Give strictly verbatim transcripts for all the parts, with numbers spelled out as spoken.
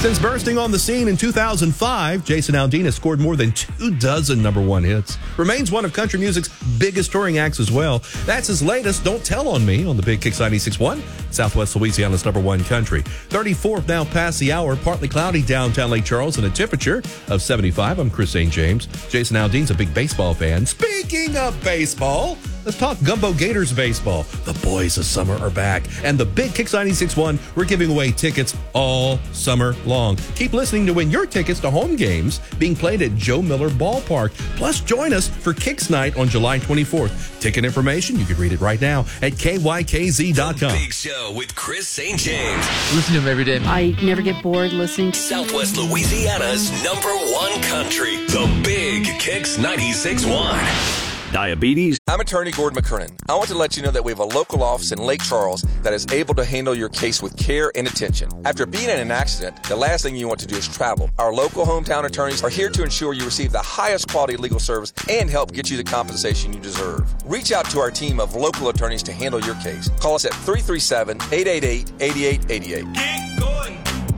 Since bursting on the scene in two thousand five, Jason Aldean has scored more than two dozen number one hits. Remains one of country music's biggest touring acts as well. That's his latest, Don't Tell on Me, on the Big Kicks ninety-six point one, Southwest Louisiana's number one country. thirty-fourth now past the hour, partly cloudy downtown Lake Charles and a temperature of seventy-five. I'm Chris Saint James. Jason Aldean's a big baseball fan. Speaking of baseball, let's talk Gumbo Gators baseball. The boys of summer are back. And the Big Kicks ninety-six point one, we're giving away tickets all summer long. Keep listening to win your tickets to home games being played at Joe Miller Ballpark. Plus, join us for Kicks Night on July twenty-fourth. Ticket information, you can read it right now at K Y K Z dot com. The Big Show with Chris Saint James. Listen to him every day. I never get bored listening to Southwest Louisiana's number one country. The Big Kicks ninety-six point one. Diabetes. I'm attorney Gordon McKernan. I want to let you know that we have a local office in Lake Charles that is able to handle your case with care and attention. After being in an accident, the last thing you want to do is travel. Our local hometown attorneys are here to ensure you receive the highest quality legal service and help get you the compensation you deserve. Reach out to our team of local attorneys to handle your case. Call us at three three seven, eight eight eight, eight eight eight eight. Get going.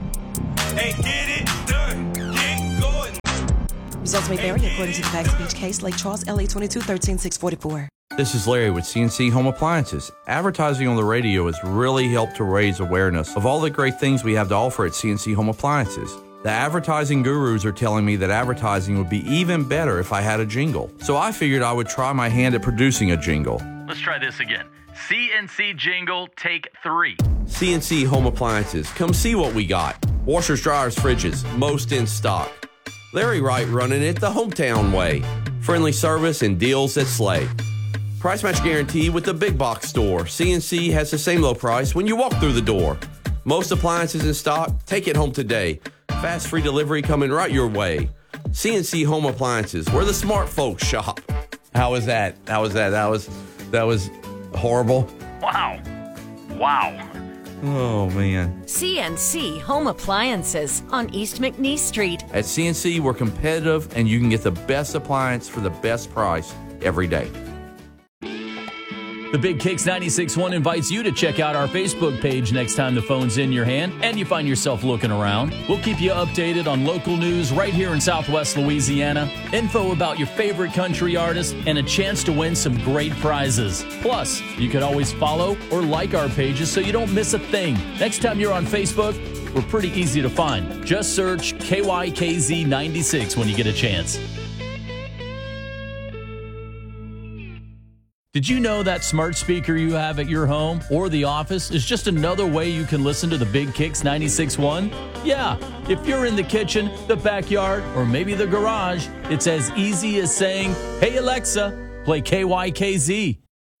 Hey, get it done. Get going. Results may vary according to the facts of each case. Lake Charles, L A twenty-two, thirteen six forty-four. This is Larry with C N C Home Appliances. Advertising on the radio has really helped to raise awareness of all the great things we have to offer at C N C Home Appliances. The advertising gurus are telling me that advertising would be even better if I had a jingle. So I figured I would try my hand at producing a jingle. Let's try this again. C N C jingle, take three. C N C Home Appliances. Come see what we got. Washers, dryers, fridges, most in stock. Larry Wright running it the hometown way. Friendly service and deals that slay. Price match guarantee with the big box store. C N C has the same low price when you walk through the door. Most appliances in stock. Take it home today. Fast free delivery coming right your way. C N C Home Appliances, where the smart folks shop. How was that? How was that? That was that was horrible. Wow. Wow. Oh, man. C N C Home Appliances on East McNeese Street. At C N C, we're competitive, and you can get the best appliance for the best price every day. The Big Kicks ninety-six point one invites you to check out our Facebook page next time the phone's in your hand and you find yourself looking around. We'll keep you updated on local news right here in Southwest Louisiana, info about your favorite country artists, and a chance to win some great prizes. Plus, you can always follow or like our pages so you don't miss a thing. Next time you're on Facebook, we're pretty easy to find. Just search K Y K Z ninety-six when you get a chance. Did you know that smart speaker you have at your home or the office is just another way you can listen to the Big Kicks ninety-six point one? Yeah, if you're in the kitchen, the backyard, or maybe the garage, it's as easy as saying, "Hey Alexa, play K Y K Z."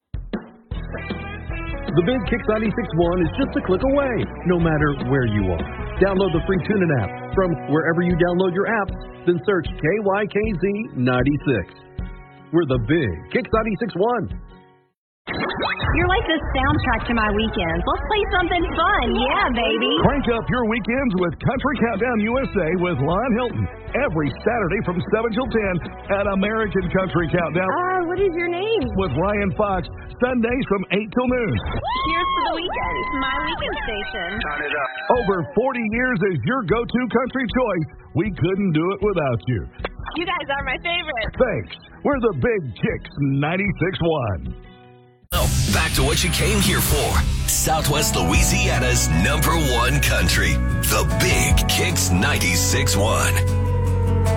The Big Kicks ninety-six point one is just a click away, no matter where you are. Download the free TuneIn app from wherever you download your apps, then search K Y K Z ninety-six. We're the Big Kicks ninety-six point one. You're like the soundtrack to my weekends. Let's play something fun. Yeah, baby. Crank up your weekends with Country Countdown U S A with Lon Hilton. Every Saturday from seven till ten at American Country Countdown. Uh, what is your name? With Ryan Fox. Sundays from eight till noon. Cheers for the weekend. My weekend station. Turn it up. Over forty years as your go-to country choice. We couldn't do it without you. You guys are my favorite. Thanks. We're the Big Kicks ninety-six point one. Now, back to what you came here for. Southwest Louisiana's number one country. The Big Kicks ninety-six point one.